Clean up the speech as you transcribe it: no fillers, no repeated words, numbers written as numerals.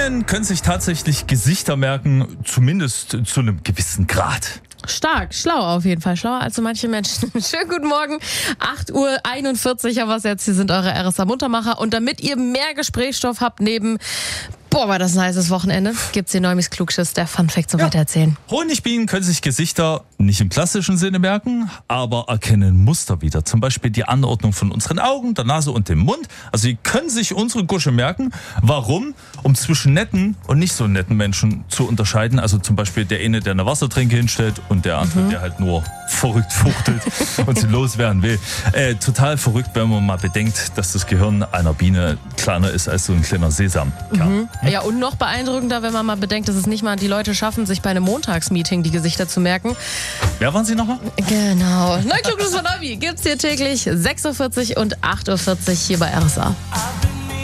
Bienen können sich tatsächlich Gesichter merken, zumindest zu einem gewissen Grad. Stark, schlau auf jeden Fall, schlauer als so manche Menschen. Schönen guten Morgen, 8:41 Uhr, was jetzt, hier sind eure RSA Muntermacher. Und damit ihr mehr Gesprächsstoff habt neben, war das ein heißes Wochenende, gibt's hier Neumis Klugschiss, der Funfact zum Weitererzählen. Honigbienen können sich Gesichter nicht im klassischen Sinne merken, aber erkennen Muster wieder. Zum Beispiel die Anordnung von unseren Augen, der Nase und dem Mund. Also sie können sich unsere Gusche merken. Warum? Um zwischen netten und nicht so netten Menschen zu unterscheiden. Also zum Beispiel der eine, der eine Wassertränke hinstellt und der andere, der halt nur verrückt fuchtelt und sie loswerden will. Total verrückt, wenn man mal bedenkt, dass das Gehirn einer Biene kleiner ist als so ein kleiner Sesamkern. Ja, und noch beeindruckender, wenn man mal bedenkt, dass es nicht mal die Leute schaffen, sich bei einem Montagsmeeting die Gesichter zu merken. Wer waren Sie nochmal? Genau. Neuklugschiss von Neubi gibt's hier täglich 6:40 Uhr und 8:40 Uhr hier bei RSA.